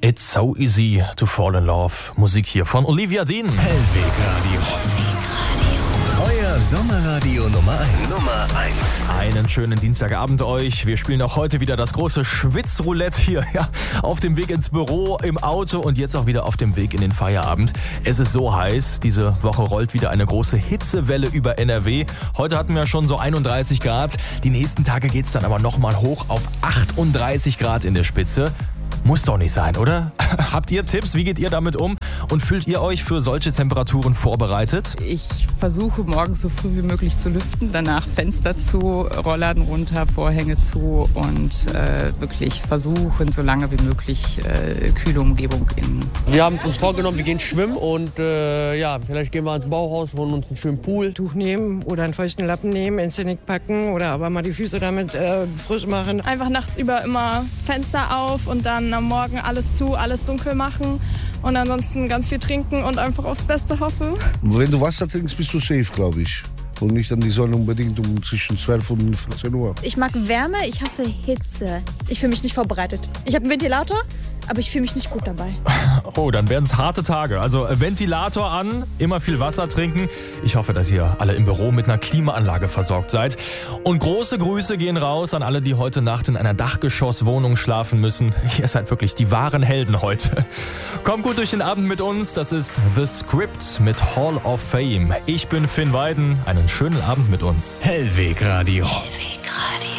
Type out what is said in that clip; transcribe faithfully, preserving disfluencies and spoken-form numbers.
It's so easy to fall in love. Musik hier von Olivia Dean. Hellwegradio. Euer Sommerradio Nummer eins. Nummer eins. Einen schönen Dienstagabend euch. Wir spielen auch heute wieder das große Schwitzroulette hier, ja, auf dem Weg ins Büro, im Auto und jetzt auch wieder auf dem Weg in den Feierabend. Es ist so heiß. Diese Woche rollt wieder eine große Hitzewelle über N R W. Heute hatten wir schon so einunddreißig Grad. Die nächsten Tage geht's dann aber nochmal hoch auf achtunddreißig Grad in der Spitze. Muss doch nicht sein, oder? Habt ihr Tipps? Wie geht ihr damit um? Und fühlt ihr euch für solche Temperaturen vorbereitet? Ich versuche morgens so früh wie möglich zu lüften, danach Fenster zu, Rollladen runter, Vorhänge zu und äh, wirklich versuchen, so lange wie möglich äh, kühle Umgebung in. Wir haben uns vorgenommen, wir gehen schwimmen und äh, ja, vielleicht gehen wir ins Bauhaus, holen uns einen schönen Pool. Tuch nehmen oder einen feuchten Lappen nehmen, ins Genick packen oder aber mal die Füße damit äh, frisch machen. Einfach nachts über immer Fenster auf und dann am Morgen alles zu, alles dunkel machen und ansonsten ganz viel trinken und einfach aufs Beste hoffen. Wenn du Wasser trinkst, bist du safe, glaube ich. Und nicht an die Sonne unbedingt um zwischen zwölf und vierzehn Uhr. Ich mag Wärme, ich hasse Hitze. Ich fühle mich nicht vorbereitet. Ich habe einen Ventilator, aber ich fühle mich nicht gut dabei. Oh, dann werden es harte Tage. Also Ventilator an, immer viel Wasser trinken. Ich hoffe, dass ihr alle im Büro mit einer Klimaanlage versorgt seid. Und große Grüße gehen raus an alle, die heute Nacht in einer Dachgeschosswohnung schlafen müssen. Ihr seid wirklich die wahren Helden heute. Kommt gut durch den Abend mit uns. Das ist The Script mit Hall of Fame. Ich bin Finn Weiden. Einen schönen Abend mit uns. Hellwegradio. Hellwegradio.